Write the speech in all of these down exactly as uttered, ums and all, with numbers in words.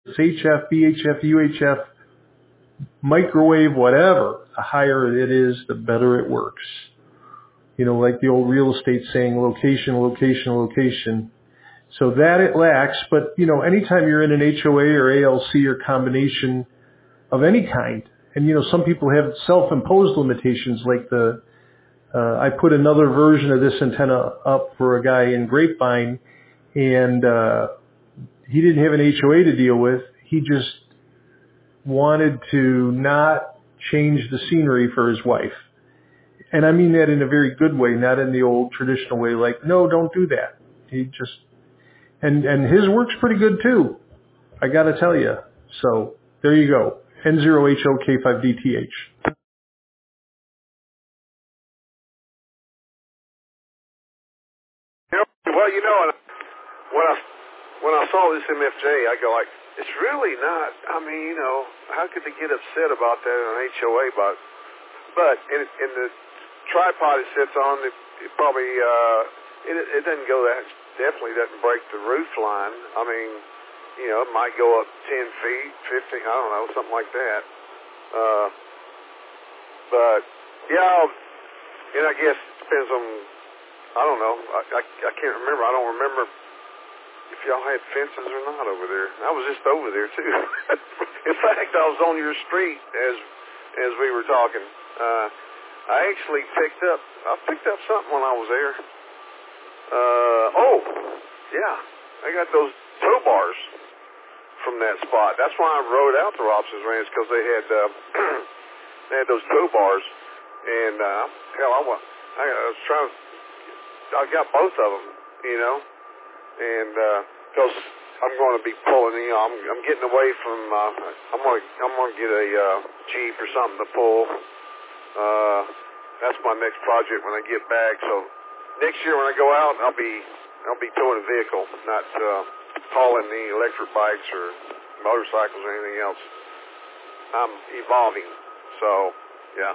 it's H F, V H F, U H F, microwave, whatever, the higher it is, the better it works. You know, like the old real estate saying, location, location, location. So that it lacks, but, you know, anytime you're in an H O A or A L C or combination of any kind, and, you know, some people have self-imposed limitations like the, uh, I put another version of this antenna up for a guy in Grapevine, and uh, he didn't have an H O A to deal with. He just wanted to not change the scenery for his wife. And I mean that in a very good way, not in the old traditional way, like, no, don't do that. He just, and, and his works pretty good too, I gotta tell you. So there you go. N zero H O K five D T H. You know, well, you know, when I, when I saw this M F J, I go like, it's really not, I mean, you know, how could they get upset about that in an H O A? But, but in, in the tripod it sits on, it, it probably, uh, it, it doesn't go that, definitely doesn't break the roof line. I mean, you know, it might go up ten feet, fifteen, I don't know, something like that. Uh, but, yeah, and I guess it depends on, I don't know, I, I, I can't remember, I don't remember if y'all had fences or not over there. I was just over there, too. In fact, I was on your street as as we were talking. Uh, I actually picked up, I picked up something when I was there. Uh, oh, yeah, I got those tow bars from that spot. That's why I rode out to Robson's Ranch, because they had uh, they had those tow bars. And, uh, hell, I, wa- I, I was trying to, I got both of them, you know. And because uh, I'm going to be pulling, you know, I'm, I'm getting away from. Uh, I'm going to I'm going to get a uh, Jeep or something to pull. Uh, that's my next project when I get back. So next year when I go out, I'll be I'll be towing a vehicle, not uh, hauling any electric bikes or motorcycles or anything else. I'm evolving. So yeah.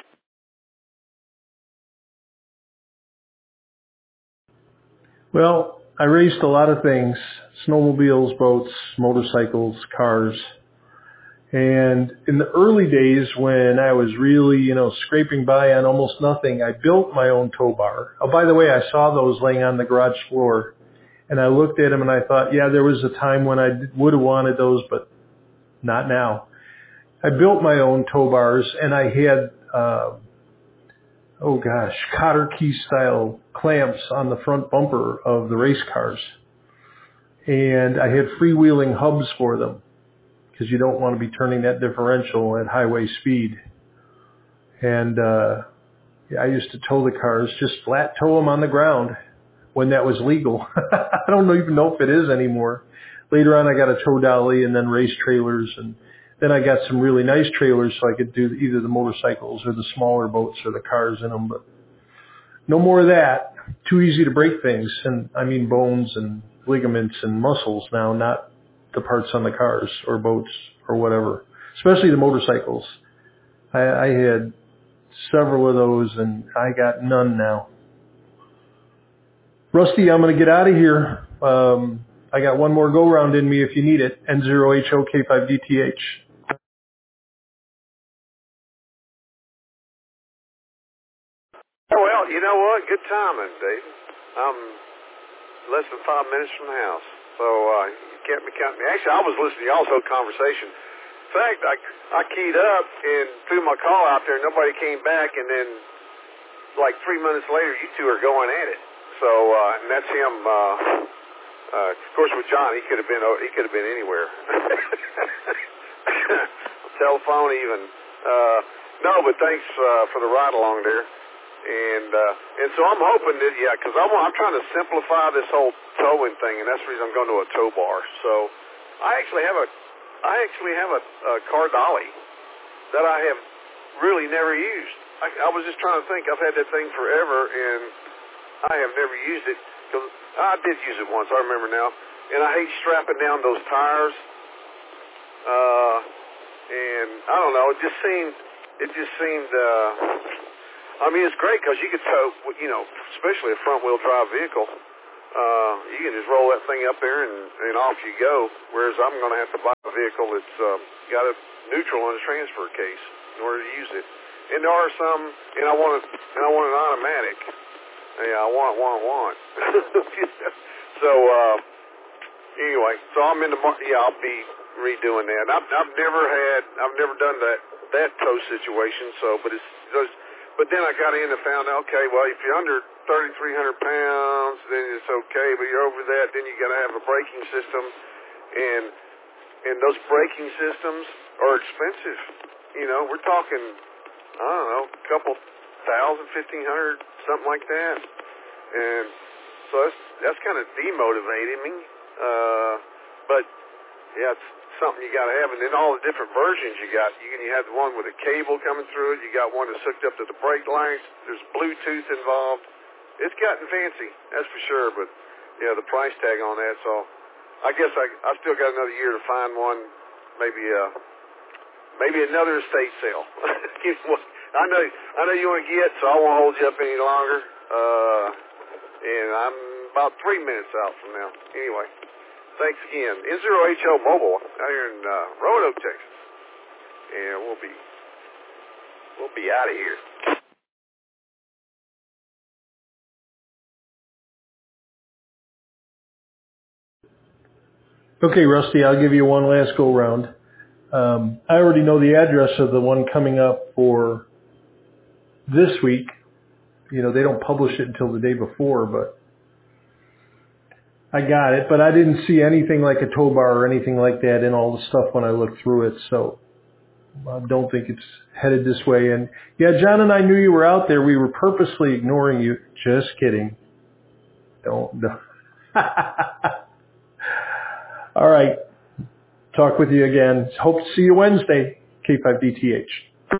Well, I raced a lot of things, snowmobiles, boats, motorcycles, cars. And in the early days when I was really, you know, scraping by on almost nothing, I built my own tow bar. Oh, by the way, I saw those laying on the garage floor, and I looked at them and I thought, yeah, there was a time when I would have wanted those, but not now. I built my own tow bars, and I had, uh, oh gosh, Cotter key style clamps on the front bumper of the race cars. And I had freewheeling hubs for them, because you don't want to be turning that differential at highway speed. And uh, yeah, I used to tow the cars, just flat tow them on the ground when that was legal. I don't even know if it is anymore. Later on, I got a tow dolly and then race trailers, and then I got some really nice trailers so I could do either the motorcycles or the smaller boats or the cars in them. But no more of that. Too easy to break things, and I mean bones and ligaments and muscles now, not the parts on the cars or boats or whatever, especially the motorcycles. I, I had several of those, and I got none now. Rusty, I'm going to get out of here. Um, I got one more go-round in me if you need it. N zero H O K five D T H. Oh, well, you know what? Good timing, Dave. I'm less than five minutes from the house. So uh, you can't be counting me. Actually, I was listening to y'all's whole conversation. In fact, I, I keyed up and threw my call out there. Nobody came back, and then like three minutes later, you two are going at it. So, uh, and that's him. Uh, uh, of course, with John, he could have been he could have been anywhere. Telephone, even. Uh, no, but thanks uh, for the ride along there. And uh, and so I'm hoping that, yeah, because I'm, I'm trying to simplify this whole towing thing, and that's the reason I'm going to a tow bar. So I actually have a I actually have a, a car dolly that I have really never used. I, I was just trying to think. I've had that thing forever, and I have never used it. Cause I did use it once, I remember now. And I hate strapping down those tires. Uh, and I don't know, it just seemed, it just seemed, uh, I mean, it's great because you could tow, you know, especially a front-wheel drive vehicle. uh, you can just roll that thing up there and, and off you go. Whereas I'm going to have to buy a vehicle that's uh, got a neutral on a transfer case in order to use it. And there are some, and I want, a, and I want an automatic. Yeah, I want, want, want. so uh, anyway, so I'm in the market. Yeah, I'll be redoing that. I've, I've never had, I've never done that that tow situation. So, but it's those. But then I got in and found out, okay, well, if you're under thirty-three hundred pounds, then it's okay. But you're over that, then you got to have a braking system, and and those braking systems are expensive. You know, we're talking, I don't know, a couple thousand, fifteen hundred, something like that. And so that's that's kind of demotivating me. Uh, but yeah, it's something you got to have. And then all the different versions you got. You can you have the one with a cable coming through it. You got one that's hooked up to the brake lights. There's Bluetooth involved. It's gotten fancy, that's for sure. But yeah, the price tag on that. So I guess I I still got another year to find one. Maybe uh maybe another estate sale. You know, I know I know you want to get, so I won't hold you up any longer. Uh, and I'm about three minutes out from now. Anyway. Thanks again. N zero H O Mobile out here in uh, Roanoke, Oak, Texas, and we'll be we'll be out of here. Okay, Rusty, I'll give you one last go round. Um, I already know the address of the one coming up for this week. You know, they don't publish it until the day before, but I got it. But I didn't see anything like a tow bar or anything like that in all the stuff when I looked through it, so I don't think it's headed this way. And yeah, John and I knew you were out there. We were purposely ignoring you. Just kidding. Don't. don't. All right. Talk with you again. Hope to see you Wednesday, K five D T H.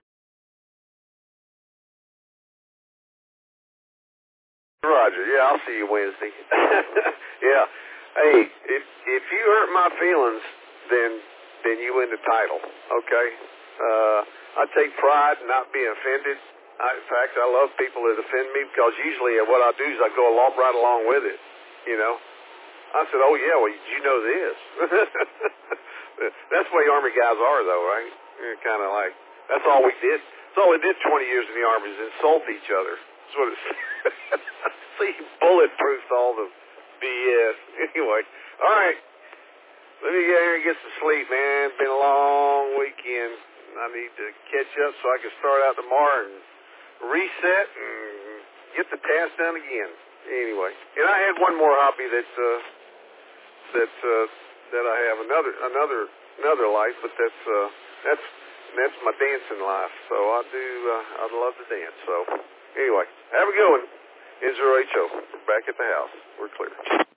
Roger. Yeah, I'll see you Wednesday. Yeah. Hey, if if you hurt my feelings, then then you win the title. Okay. Uh, I take pride in not being offended. I, in fact, I love people that offend me because usually what I do is I go along right along with it. You know. I said, oh yeah, well you know this. That's the way Army guys are, though, right? You're kind of like that's all we did. That's all we did twenty years in the Army is insult each other. That's what it's. So you bulletproofed all the B S. Anyway, all right. Let me get here and get some sleep, man. It's been a long weekend. I need to catch up so I can start out tomorrow and reset and get the task done again. Anyway, and I had one more hobby that uh, that uh, that I have another another another life, but that's uh, that's that's my dancing life. So I do uh, I love to dance. So anyway, have a good one. N zero H O. We're back at the house. We're clear.